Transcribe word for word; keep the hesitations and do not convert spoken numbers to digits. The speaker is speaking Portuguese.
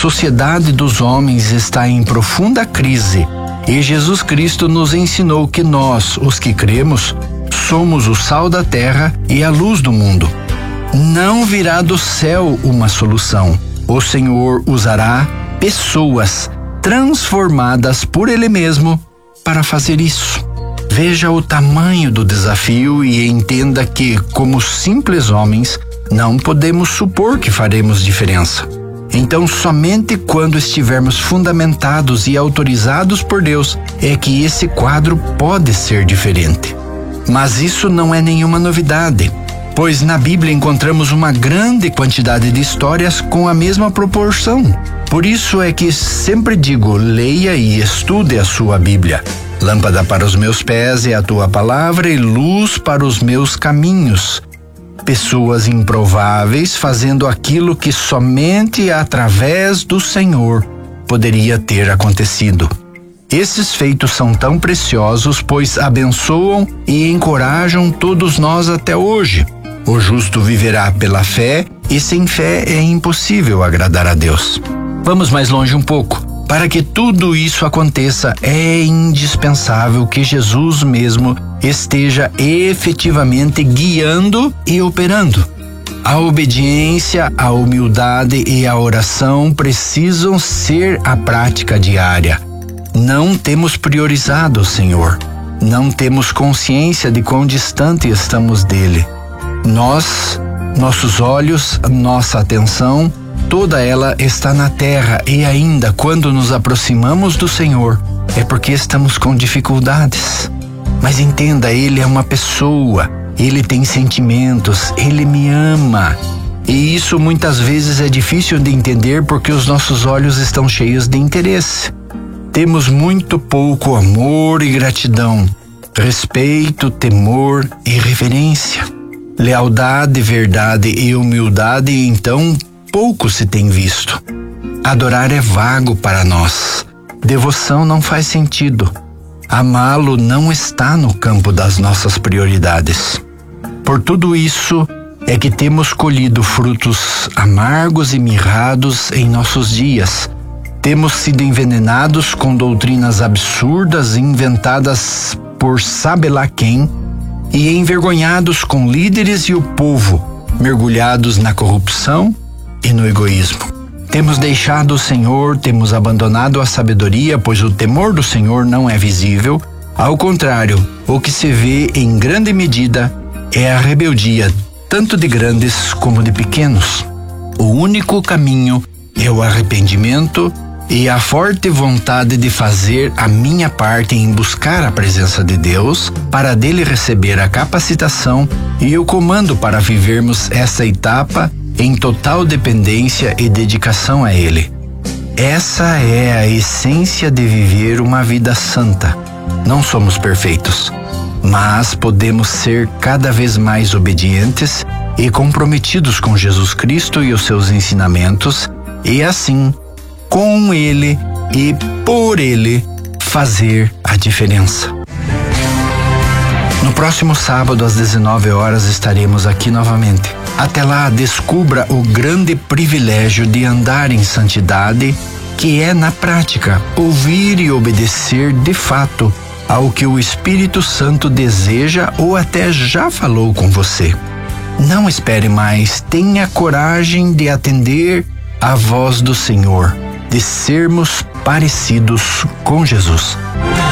sociedade dos homens está em profunda crise e Jesus Cristo nos ensinou que nós, os que cremos, somos o sal da terra e a luz do mundo. Não virá do céu uma solução. O Senhor usará pessoas transformadas por Ele mesmo para fazer isso. Veja o tamanho do desafio e entenda que, como simples homens, não podemos supor que faremos diferença. Então, somente quando estivermos fundamentados e autorizados por Deus é que esse quadro pode ser diferente. Mas isso não é nenhuma novidade, pois na Bíblia encontramos uma grande quantidade de histórias com a mesma proporção. Por isso é que sempre digo, leia e estude a sua Bíblia. Lâmpada para os meus pés é a tua palavra e luz para os meus caminhos. Pessoas improváveis fazendo aquilo que somente através do Senhor poderia ter acontecido. Esses feitos são tão preciosos, pois abençoam e encorajam todos nós até hoje. O justo viverá pela fé e sem fé é impossível agradar a Deus. Vamos mais longe um pouco. Para que tudo isso aconteça, é indispensável que Jesus mesmo esteja efetivamente guiando e operando. A obediência, a humildade e a oração precisam ser a prática diária. Não temos priorizado o Senhor. Não temos consciência de quão distante estamos dele. Nós, nossos olhos, nossa atenção, toda ela está na terra e ainda quando nos aproximamos do Senhor é porque estamos com dificuldades. Mas entenda, Ele é uma pessoa, Ele tem sentimentos, Ele me ama. E isso muitas vezes é difícil de entender porque os nossos olhos estão cheios de interesse. Temos muito pouco amor e gratidão, respeito, temor e reverência. Lealdade, verdade e humildade, então, pouco se tem visto. Adorar é vago para nós. Devoção não faz sentido. Amá-lo não está no campo das nossas prioridades. Por tudo isso é que temos colhido frutos amargos e mirrados em nossos dias. Temos sido envenenados com doutrinas absurdas inventadas por sabe lá quem e envergonhados com líderes e o povo, mergulhados na corrupção e no egoísmo. Temos deixado o Senhor, temos abandonado a sabedoria, pois o temor do Senhor não é visível. Ao contrário, o que se vê em grande medida é a rebeldia, tanto de grandes como de pequenos. O único caminho é o arrependimento e a forte vontade de fazer a minha parte em buscar a presença de Deus, para dele receber a capacitação e o comando para vivermos essa etapa em total dependência e dedicação a Ele. Essa é a essência de viver uma vida santa. Não somos perfeitos, mas podemos ser cada vez mais obedientes e comprometidos com Jesus Cristo e os seus ensinamentos, e assim, com Ele e por Ele, fazer a diferença. No próximo sábado, às dezenove horas, estaremos aqui novamente. Até lá, descubra o grande privilégio de andar em santidade, que é, na prática, ouvir e obedecer de fato ao que o Espírito Santo deseja ou até já falou com você. Não espere mais, tenha coragem de atender à voz do Senhor, de sermos parecidos com Jesus.